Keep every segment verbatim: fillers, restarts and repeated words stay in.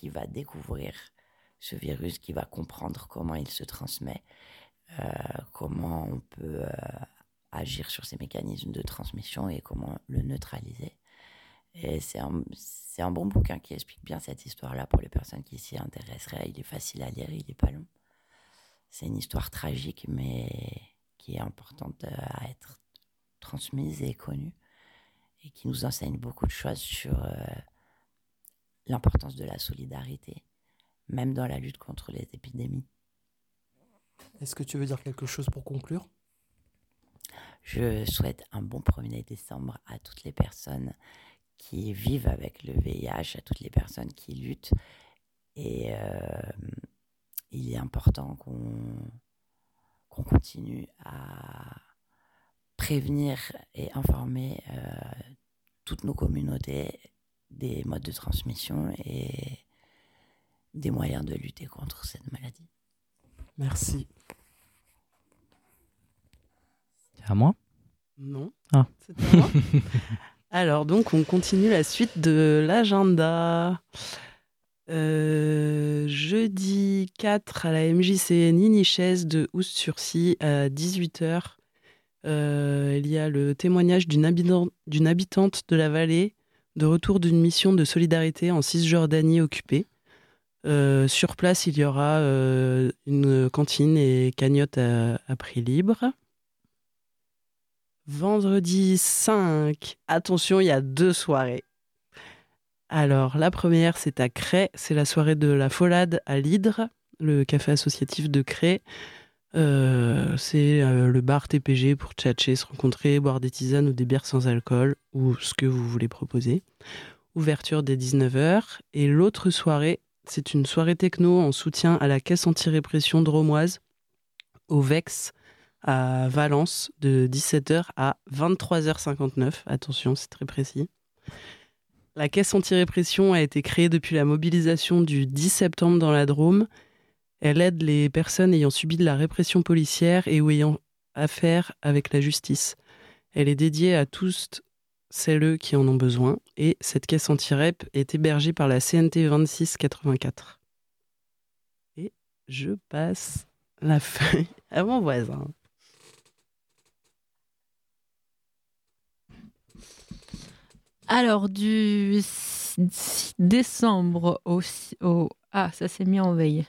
qui va découvrir ce virus, qui va comprendre comment il se transmet, euh, comment on peut euh, agir sur ces mécanismes de transmission et comment le neutraliser. Et c'est un, c'est un bon bouquin qui explique bien cette histoire-là pour les personnes qui s'y intéresseraient. Il est facile à lire, il n'est pas long. C'est une histoire tragique, mais qui est importante à être transmise et connue, et qui nous enseigne beaucoup de choses sur euh, l'importance de la solidarité, même dans la lutte contre les épidémies. Est-ce que tu veux dire quelque chose pour conclure ? Je souhaite un bon premier décembre à toutes les personnes qui vivent avec le V I H, à toutes les personnes qui luttent. Et euh, il est important qu'on, qu'on continue à prévenir et informer euh, toutes nos communautés des modes de transmission et des moyens de lutter contre cette maladie. Merci. C'est à moi ? Non, ah. c'est à moi. Alors, donc, on continue la suite de l'agenda. Euh, jeudi quatre à la M J C N Nichez de Oust-sur-Scie à dix-huit heures. Euh, il y a le témoignage d'une, habitant, d'une habitante de la vallée de retour d'une mission de solidarité en Cisjordanie occupée. Euh, sur place, il y aura euh, une cantine et cagnotte à, à prix libre. Vendredi cinq, attention, il y a deux soirées. Alors, la première, c'est à Cray, c'est la soirée de la Folade à l'Hydre, le café associatif de Cray. Euh, c'est euh, le bar T P G pour tchatcher, se rencontrer, boire des tisanes ou des bières sans alcool, ou ce que vous voulez proposer. Ouverture dès dix-neuf heures. Et l'autre soirée, c'est une soirée techno en soutien à la caisse anti-répression drômoise au Vex à Valence de dix-sept heures à vingt-trois heures cinquante-neuf. Attention, c'est très précis. La caisse anti-répression a été créée depuis la mobilisation du dix septembre dans la Drôme. Elle aide les personnes ayant subi de la répression policière et ou ayant affaire avec la justice. Elle est dédiée à tous celles qui en ont besoin. Et cette caisse anti-rep est hébergée par la C N T vingt-six quatre-vingt-quatre. Et je passe la feuille à mon voisin. Alors, du six décembre au, au... Ah, ça s'est mis en veille.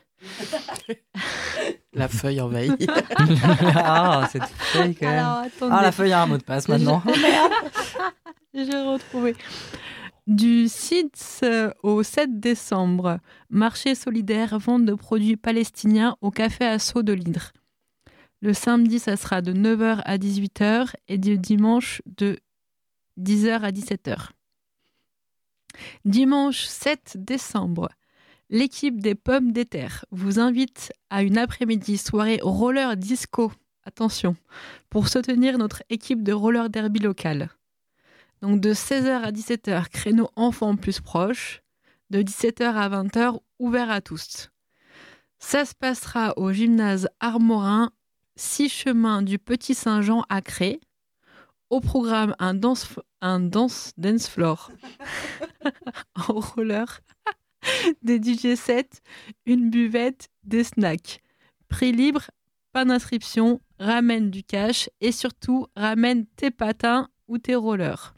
La feuille en veille. Ah, cette feuille quand même. Alors, ah, la feuille a un mot de passe maintenant. J'ai retrouvé. Du six au sept décembre, marché solidaire, vente de produits palestiniens au café Asso de l'Hydre. Le samedi, ça sera de neuf heures à dix-huit heures et du dimanche de dix heures à dix-sept heures. Dimanche sept décembre, l'équipe des Pommes d'éther vous invite à une après-midi soirée roller disco, attention, pour soutenir notre équipe de roller derby locale. Donc de seize heures à dix-sept heures, créneau enfants plus proche, de dix-sept heures à vingt heures, ouvert à tous. Ça se passera au gymnase Armorin, six chemin du Petit Saint-Jean à Cray. Au programme, un dance, un dance, dance floor en roller, des D J sets, une buvette, des snacks. Prix libre, pas d'inscription, ramène du cash et surtout ramène tes patins ou tes rollers.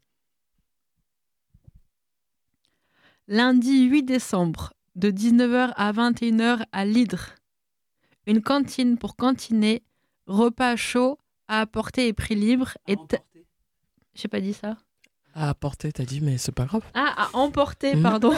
Lundi huit décembre, de dix-neuf heures à vingt et une heures à l'Hydre. Une cantine pour cantiner, repas chaud à apporter et prix libre. Et t- J'ai pas dit ça. À apporter, t'as dit, mais c'est pas grave. Ah, à emporter, mmh. pardon.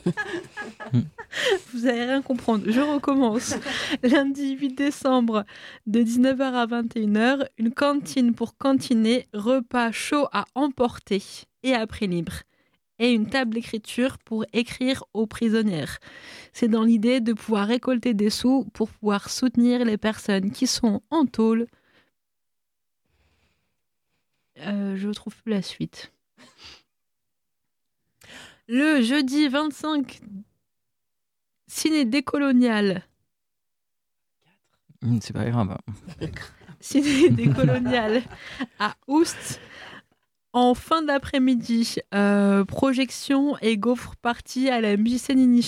Vous allez rien comprendre. Je recommence. Lundi huit décembre, de dix-neuf heures à vingt et une heures, une cantine pour cantiner, repas chaud à emporter et à prix libre. Et une table d'écriture pour écrire aux prisonnières. C'est dans l'idée de pouvoir récolter des sous pour pouvoir soutenir les personnes qui sont en tôle. Euh, je ne trouve plus la suite. Le jeudi vingt-cinq, ciné décolonial. Mmh, c'est pas grave. Ciné décolonial à Oust. En fin d'après-midi, euh, projection et gaufre party à la M J C N